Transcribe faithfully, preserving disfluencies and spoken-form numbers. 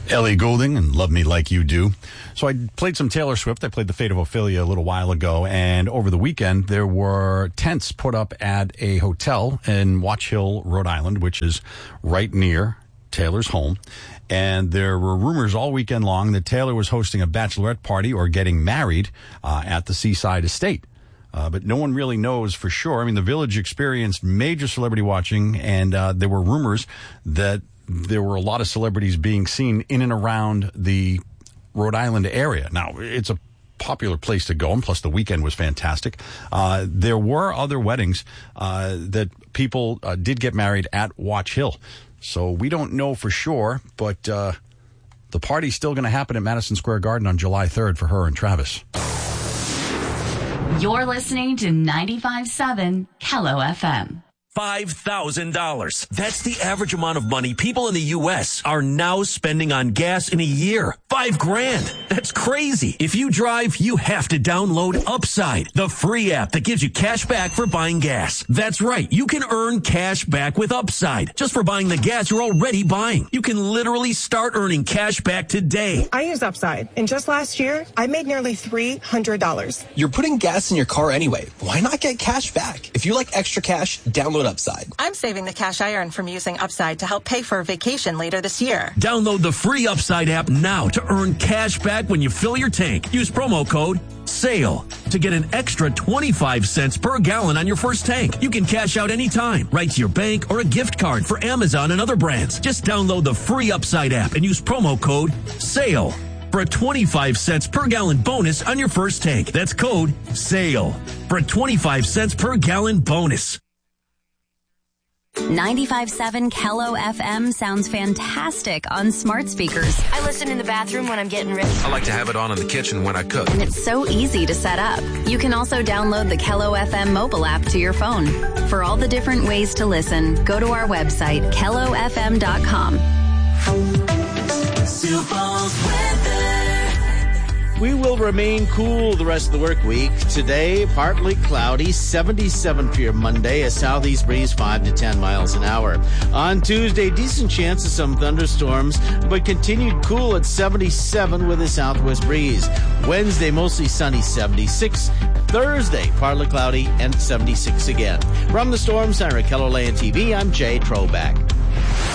Ellie Goulding and Love Me Like You Do. So I played some Taylor Swift. I played The Fate of Ophelia a little while ago. And over the weekend, there were tents put up at a hotel in Watch Hill, Rhode Island, which is right near Taylor's home. And there were rumors all weekend long that Taylor was hosting a bachelorette party or getting married uh, at the Seaside Estate. Uh, but no one really knows for sure. I mean, the Village experienced major celebrity watching, and uh, there were rumors that there were a lot of celebrities being seen in and around the Rhode Island area. Now, it's a popular place to go, and plus the weekend was fantastic. Uh, there were other weddings uh, that people uh, did get married at Watch Hill. So we don't know for sure, but uh, the party's still going to happen at Madison Square Garden on July third for her and Travis. You're listening to ninety-five point seven Kello F M. five thousand dollars. That's the average amount of money people in the U S are now spending on gas in a year. Five grand. That's crazy. If you drive, you have to download Upside, the free app that gives you cash back for buying gas. That's right. You can earn cash back with Upside just for buying the gas you're already buying. You can literally start earning cash back today. I use Upside, and just last year, I made nearly three hundred dollars. You're putting gas in your car anyway. Why not get cash back? If you like extra cash, download Upside. I'm saving the cash I earn from using Upside to help pay for a vacation later this year. Download the free Upside app now to earn cash back when you fill your tank. Use promo code SALE to get an extra twenty-five cents per gallon on your first tank. You can cash out anytime, right to your bank or a gift card for Amazon and other brands. Just download the free Upside app and use promo code SALE for a twenty-five cents per gallon bonus on your first tank. That's code SALE for a twenty-five cents per gallon bonus. ninety-five point seven Kello F M sounds fantastic on smart speakers. I listen in the bathroom when I'm getting ready. I like to have it on in the kitchen when I cook. And it's so easy to set up. You can also download the Kello F M mobile app to your phone. For all the different ways to listen, go to our website, kello f m dot com. We will remain cool the rest of the work week. Today, partly cloudy, seventy-seven for your Monday, a southeast breeze five to ten miles an hour. On Tuesday, decent chance of some thunderstorms, but continued cool at seventy-seven with a southwest breeze. Wednesday, mostly sunny, seventy-six. Thursday, partly cloudy and seventy-six again. From the Storm Center at Keller Land T V, I'm Jay Troback.